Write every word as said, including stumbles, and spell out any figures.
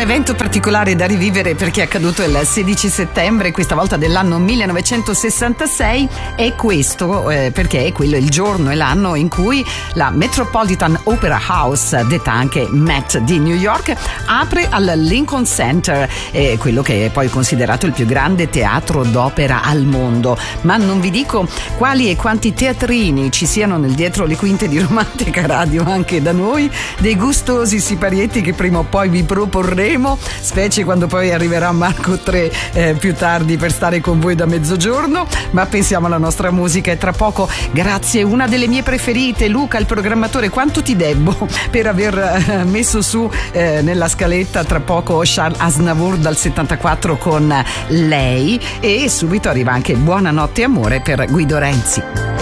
evento particolare da rivivere perché è accaduto il sedici settembre, questa volta dell'anno millenovecentosessantasei, e questo eh, perché è quello il giorno e l'anno in cui la Metropolitan Opera House, detta anche Met di New York, apre al Lincoln Center, eh, quello che è poi considerato il più grande teatro d'opera al mondo. Ma non vi dico quali e quanti teatrini ci siano nel dietro le quinte di Romantica Radio anche da noi, dei gustosi siparietti che prima o poi vi proporremo, specie quando poi arriverà Marco tre eh, più tardi per stare con voi da mezzogiorno. Ma pensiamo alla nostra musica e tra poco, grazie, una delle mie preferite, Luca il programmatore, quanto ti debbo per aver eh, messo su eh, nella scaletta tra poco Charles Aznavour dal settantaquattro con Lei, e subito arriva anche Buonanotte amore per Guido Renzi.